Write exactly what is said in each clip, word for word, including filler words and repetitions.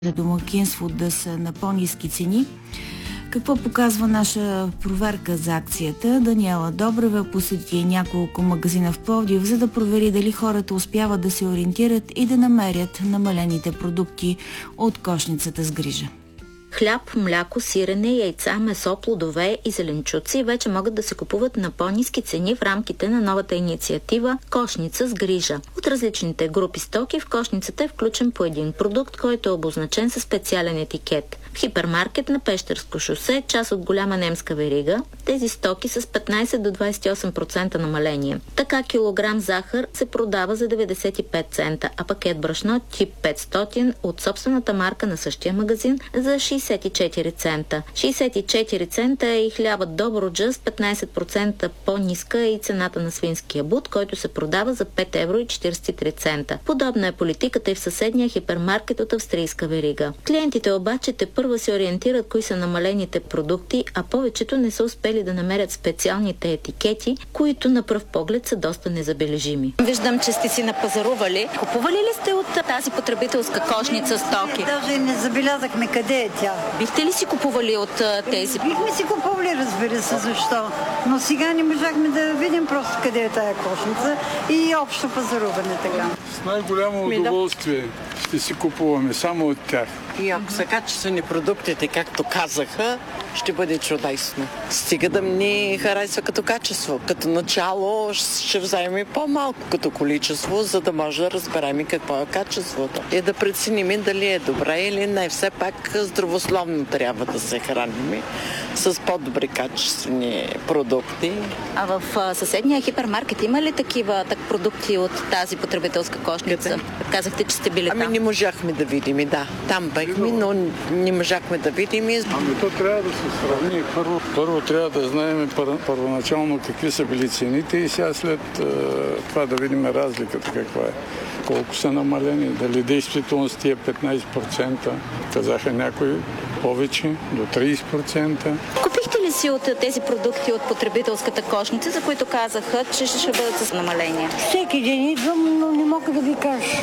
за домакинство да са на по-ниски цени. Какво показва наша проверка за акцията? Даниела Добрева посети няколко магазина в Пловдив, за да провери дали хората успяват да се ориентират и да намерят намалените продукти от кошницата с грижа. Хляб, мляко, сирене, яйца, месо, плодове и зеленчуци вече могат да се купуват на по-ниски цени в рамките на новата инициатива Кошница с грижа. От различните групи стоки в кошницата е включен по един продукт, който е обозначен със специален етикет. В хипермаркет на Пещерско шосе, част от голяма немска верига, тези стоки са с петнайсет до двайсет и осем процента намаление. Така килограм захар се продава за деветдесет и пет цента, а пакет брашно тип петстотин от собствената марка на същия магазин за шейсет и четири цента. шейсет и четири цента е и хлябът Добруджа, с петнайсет процента по-ниска е и цената на свинския бут, който се продава за пет евро и четирийсет и три цента. Подобна е политиката и в съседния хипермаркет от австрийска верига. Клиентите обаче те първо се ориентират кои са намалените продукти, а повечето не са успели да намерят специалните етикети, които на пръв поглед са доста незабележими. Виждам, че сте си напазарували. Купували ли сте от тази потребителска кошница стоки? Даже не забелязахме къде е тя. Бихте ли си купували от тези? Бихме си купували, разбира се, защо. Но сега не можахме да видим просто къде е тая кошница и общо пазаруване така. С най-голямо удоволствие ще си купуваме само от тях. И ако са качествени продуктите, както казаха, ще бъде чудесно. Стига да ни харесва като качество. Като начало ще вземем по-малко като количество, за да може да разберем и какво е качеството. И да преценим дали е добре или не. Все пак здравословно трябва да се храним с по-добри качествени продукти. А в съседния хипермаркет има ли такива так продукти от тази потребителска кошница? Къде? Казахте, че сте били ами, там. Ами не можахме да видим, да. Там бехме, но не можахме да видим. Ами то трябва да се сравни. Първо, първо трябва да знаем пър, първоначално какви са били цените и сега след е, това да видим разликата каква е. Колко са намалени, дали действително с тия петнайсет процента, казаха някои повече, до трийсет процента. Купихте ли си от тези продукти от потребителската кошница, за които казаха, че ще бъдат с намаление? Всеки ден идвам, но не мога да ви кажа.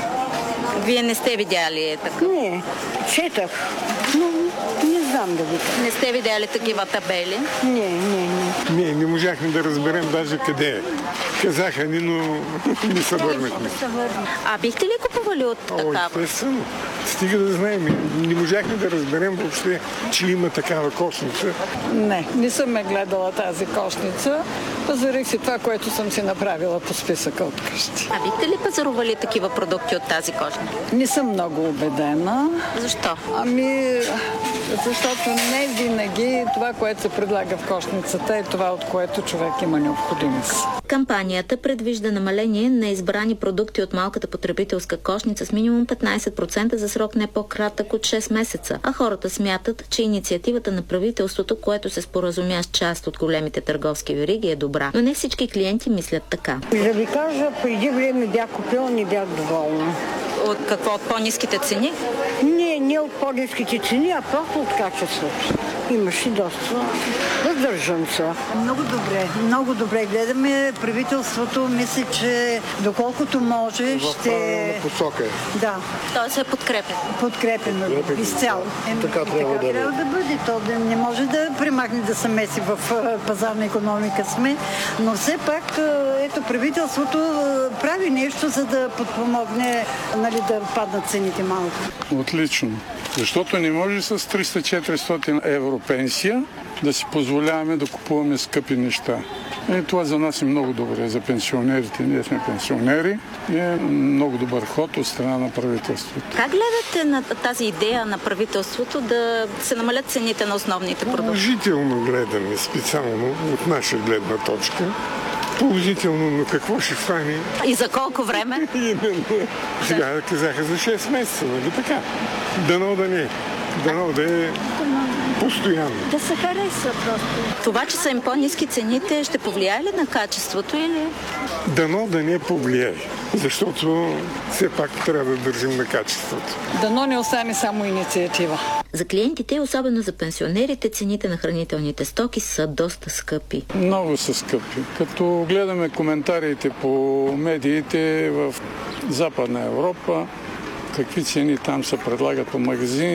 Вие не сте видяли така? Не, четах, но не знам да ви кажа. Не сте видяли такива табели? Не, не, не. Не, не можахме да разберем даже къде е. Казаха ни, но не се върнахме. А бихте ли купували от такава? О, естествено. Стига да знаем. Не можахме да разберем въобще, че има такава кошница. Не, не съм ме гледала тази кошница. Пазарих си това, което съм си направила по списъка от къщи. А бихте ли пазарували такива продукти от тази кошница? Не съм много убедена. Защо? Ами, защото не винаги това, което се предлага в кошницата, е това, от което човек има необходимост. Кампанията предвижда намаление на избрани продукти от малката потребителска кошница с минимум петнайсет процента за срок не по-кратък от шест месеца, а хората смятат, че инициативата на правителството, което се споразумя с част от големите търговски вериги, е добра. Но не всички клиенти мислят така. Да ви кажа, преди време бях купила, не бях доволна. От какво? От по-ниските цени? Не, не от по-ниските цени, а просто от качеството. Имаше доста въздържанца. Много добре, много добре гледаме. Правителството мисля, че доколкото може ще... В посока е. Да. Той се подкрепя. Подкрепено изцяло. Еми, така трябва, така да, трябва да бъде. То да не може да премахне да се меси в пазарна икономика сме, но все пак ето правителството прави нещо, за да подпомогне, нали, да паднат цените малко. Отлично. Защото не може с триста-четиристотин евро пенсия да си позволяваме да купуваме скъпи неща. И това за нас е много добре, за пенсионерите. Ние сме пенсионери и е много добър ход от страна на правителството. Как гледате на тази идея на правителството да се намалят цените на основните продукти? Положително гледаме, специално от наша гледна точка. Положително, но какво ще стане? И за колко време? Именно. Сега казаха за шест месеца, нали така? Дано да не. Дано да е постоянно. Да се харесва просто. Това, че са им по-ниски цените, ще повлияе ли на качеството или? Дано да не повлияе, защото все пак трябва да държим на качеството. Дано не остане само инициатива. За клиентите, особено за пенсионерите, цените на хранителните стоки са доста скъпи. Много са скъпи. Като гледаме коментарите по медиите в Западна Европа, какви цени там се предлагат по магазини,